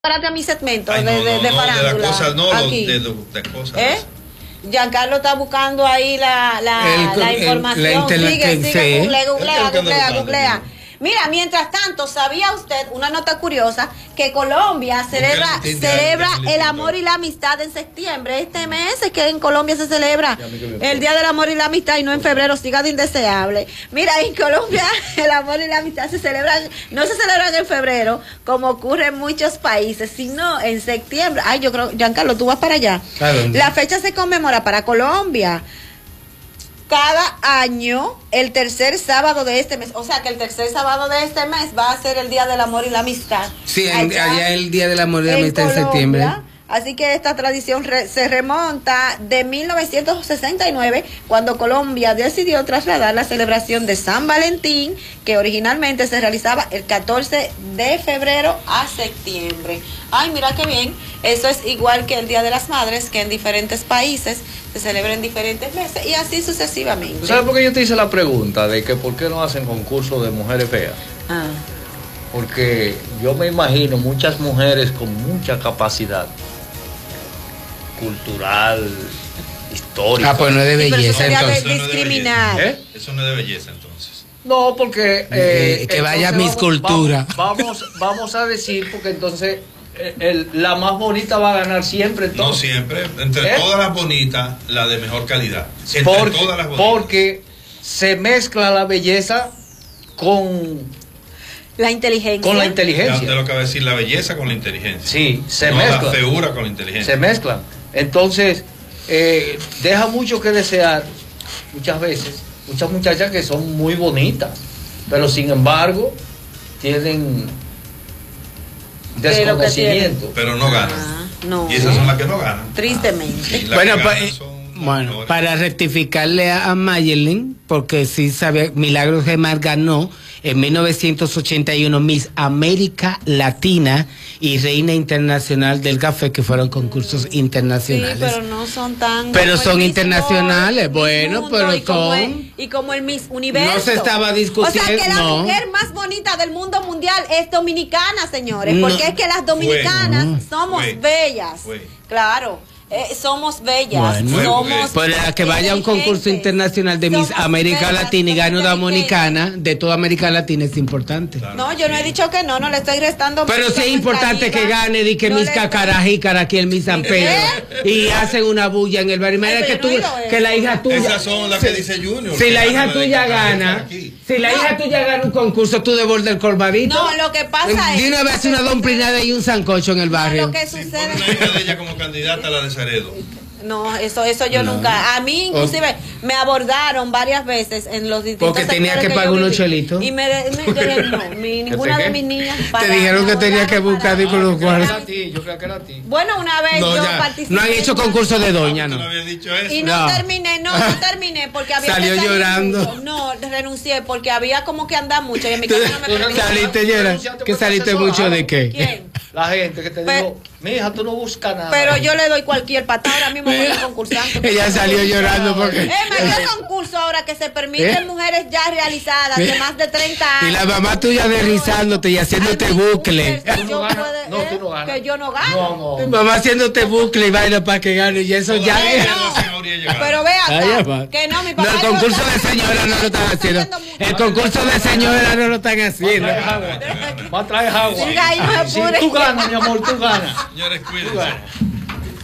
Párate a mi segmento Ay, de farándula. De las cosas, no, aquí. de cosas. Giancarlo está buscando ahí la información. Sigue, googlea. Mira, mientras tanto, ¿sabía usted una nota curiosa? Que Colombia celebra el amor y la amistad en septiembre. Este mes es que en Colombia se celebra el Día del Amor y la Amistad y no en febrero, siga de indeseable. Mira, en Colombia el amor y la amistad se celebran, no se celebran en febrero, como ocurre en muchos países, sino en septiembre. Ay, yo creo, Giancarlo, tú vas para allá. Claro. La fecha se conmemora para Colombia cada año el tercer sábado de este mes, o sea que el tercer sábado de este mes va a ser el Día del Amor y la Amistad. Sí, allá el Día del Amor y la Amistad en septiembre. Así que esta tradición se remonta de 1969, cuando Colombia decidió trasladar la celebración de San Valentín, que originalmente se realizaba el 14 de febrero a septiembre. Ay, mira qué bien. Eso es igual que el Día de las Madres, que en diferentes países se celebra en diferentes meses y así sucesivamente. ¿Sabes por qué yo te hice la pregunta de que por qué no hacen concursos de mujeres feas? Porque yo me imagino muchas mujeres con mucha capacidad cultural, histórica. Pues no es de belleza, entonces. Discriminar. Eso no es de belleza, entonces. No, porque que vaya Miss Cultura. Vamos a decir, porque entonces la más bonita va a ganar siempre. Entonces. No siempre, entre todas las bonitas, la de mejor calidad. Todas las bonitas. Porque se mezcla la belleza con la inteligencia. Con la inteligencia. Usted lo acaba de decir, la belleza con la inteligencia. Sí, se mezcla. La figura con la inteligencia. Se mezclan. Entonces, deja mucho que desear, muchas veces, muchas muchachas que son muy bonitas, pero sin embargo, tienen desconocimiento. Pero no ganan. No. Y esas son las que no ganan. Tristemente. Sí, bueno, para rectificarle a Mayerlin, porque sí sabe, Milagros Gemar ganó en 1981 Miss América Latina y Reina Internacional del Café, que fueron concursos internacionales. Sí, pero no son tan... Pero son internacionales, bueno, pero son... Y como el Miss Universo. No se estaba discutiendo. O sea, que la mujer más bonita del mundo mundial es dominicana, señores, porque es que las dominicanas somos bellas. Claro. Somos bellas, somos... Pues que vaya a un concurso internacional de Miss América Latina y gane una dominicana de toda América Latina es importante. Claro, no, yo no he dicho que no le estoy restando. Pero sí es importante que gane, di que no Miss Cacarajícara, aquí el Miss San Pedro, y hacen una bulla en el barrio. Mira que la hija tuya... Esas son las que dice Junior. Si la hija tuya gana, un concurso, tú devuelves el colmadito. No, lo que pasa es... De una vez una domplinada y un sancocho en el barrio. Lo que sucede... una hija de ella como candidata a la de No, eso yo nunca. A mí inclusive me abordaron varias veces en los distintos porque tenía que pagar unos chelitos. Y me dijeron, no, ninguna de mis niñas te dijeron que tenía que buscar con los cuartos. Yo creo que era a ti. Bueno, una vez yo participé. No han hecho concurso de doña, ¿no? Y no terminé porque había salió llorando. No, renuncié porque había como que andar mucho y en mi casa no me permitía. Saliste llorando. ¿Que saliste mucho de qué? ¿Quién? La gente que te dijo, mija, tú no buscas nada. Pero yo le doy cualquier patada ahora mismo con el concursante. Ella salió llorando porque... mayor concurso ahora que se permiten mujeres ya realizadas de más de 30 años. Y la mamá tuya derrizándote y haciéndote bucle. Tú no ganas. Que yo no gano. Tu mamá haciéndote bucle y baila para que gane y eso ya es. Pero vea que no, mi papá. No, el concurso de señora no lo están haciendo. El concurso de señora no lo están haciendo. Va a traer agua. Siga ahí, no se apure. Tú ganas, mi amor, tú ganas. Señores, cuídense.